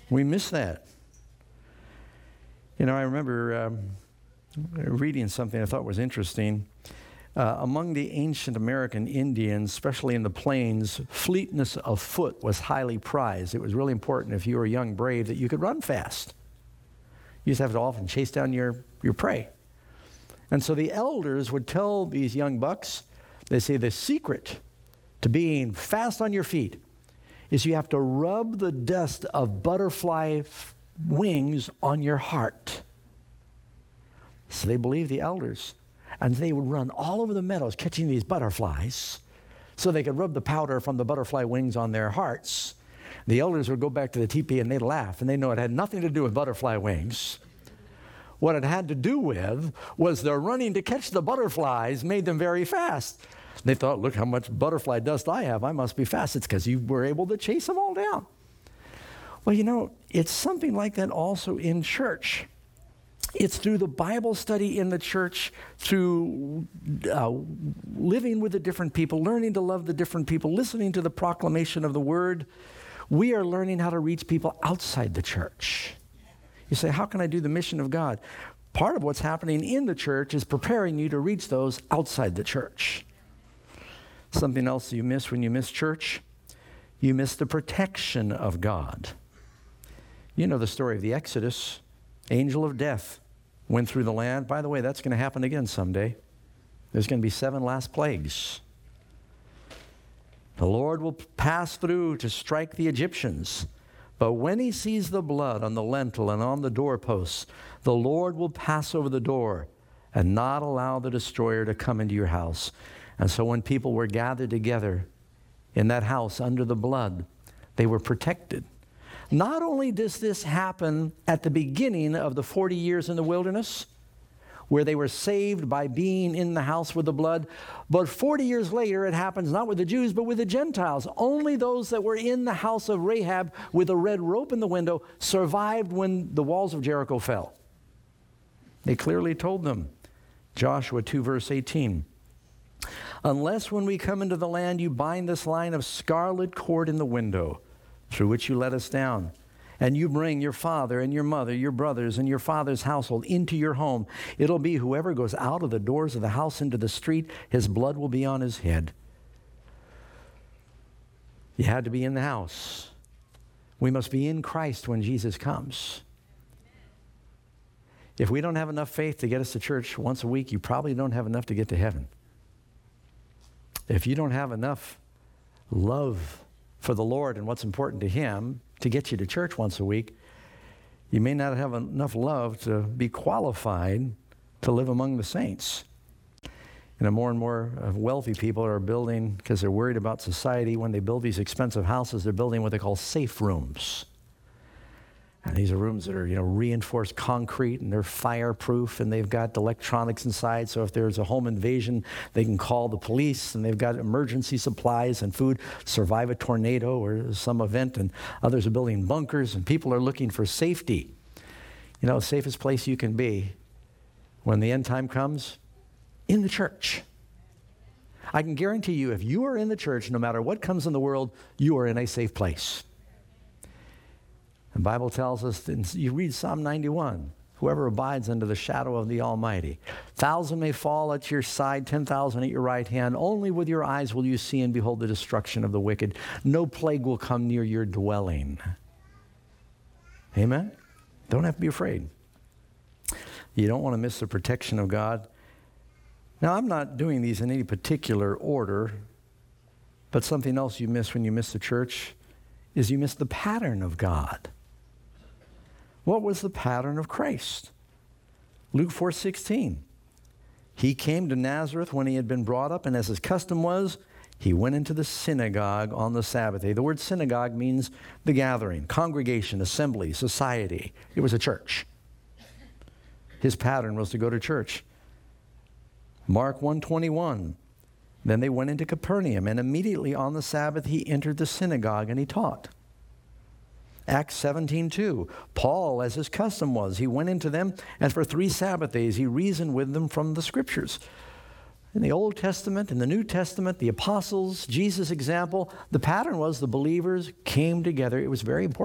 We miss that. You know, I remember reading something I thought was interesting. Among the ancient American Indians, especially in the plains, fleetness of foot was highly prized. It was really important if you were a young brave that you could run fast. You just have to often chase down your prey. And so the elders would tell these young bucks, they say the secret to being fast on your feet is you have to rub the dust of butterfly wings on your heart. So they believed the elders. And they would run all over the meadows catching these butterflies so they could rub the powder from the butterfly wings on their hearts. The elders would go back to the teepee and they'd laugh, and they know it had nothing to do with butterfly wings. What it had to do with was their running to catch the butterflies made them very fast. They thought, look how much butterfly dust I have. I must be fast. It's because you were able to chase them all down. Well, you know, it's something like that also in church. It's through the Bible study in the church, through living with the different people, learning to love the different people, listening to the proclamation of the word. We are learning how to reach people outside the church. You say, how can I do the mission of God? Part of what's happening in the church is preparing you to reach those outside the church. Something else you miss when you miss church, you miss the protection of God. You know the story of the Exodus. Angel of death went through the land. By the way, that's going to happen again someday. There's going to be 7 last plagues. The Lord will pass through to strike the Egyptians. But when he sees the blood on the lintel and on the doorposts, the Lord will pass over the door and not allow the destroyer to come into your house. And so when people were gathered together in that house under the blood, they were protected. Not only does this happen at the beginning of the 40 years in the wilderness, where they were saved by being in the house with the blood, but 40 years later it happens not with the Jews, but with the Gentiles. Only those that were in the house of Rahab with a red rope in the window survived when the walls of Jericho fell. They clearly told them, Joshua 2 verse 18, unless when we come into the land you bind this line of scarlet cord in the window, through which you let us down, and you bring your father and your mother, your brothers and your father's household into your home, it'll be whoever goes out of the doors of the house into the street, his blood will be on his head. You had to be in the house. We must be in Christ when Jesus comes. If we don't have enough faith to get us to church once a week, you probably don't have enough to get to heaven. If you don't have enough love for the Lord and what's important to him to get you to church once a week, you may not have enough love to be qualified to live among the saints. And more and more wealthy people are building, because they're worried about society, when they build these expensive houses, they're building what they call safe rooms. And these are rooms that are, reinforced concrete, and they're fireproof, and they've got electronics inside, so if there's a home invasion, they can call the police, and they've got emergency supplies and food, survive a tornado or some event, and others are building bunkers, and people are looking for safety. The safest place you can be when the end time comes, in the church. I can guarantee you, if you are in the church, no matter what comes in the world, you are in a safe place. The Bible tells us, you read Psalm 91, whoever abides under the shadow of the Almighty. 1,000 may fall at your side, 10,000 at your right hand. Only with your eyes will you see and behold the destruction of the wicked. No plague will come near your dwelling. Amen? Don't have to be afraid. You don't want to miss the protection of God. Now, I'm not doing these in any particular order, but something else you miss when you miss the church is you miss the pattern of God. What was the pattern of Christ? Luke 4:16. He came to Nazareth when he had been brought up, and as his custom was, he went into the synagogue on the Sabbath day. The word synagogue means the gathering, congregation, assembly, society. It was a church. His pattern was to go to church. Mark 1:21. Then they went into Capernaum, and immediately on the Sabbath he entered the synagogue and he taught. Acts 17:2. Paul, as his custom was, he went into them, and for 3 Sabbath days he reasoned with them from the Scriptures. In the Old Testament, in the New Testament, the apostles, Jesus' example, the pattern was the believers came together. It was very important.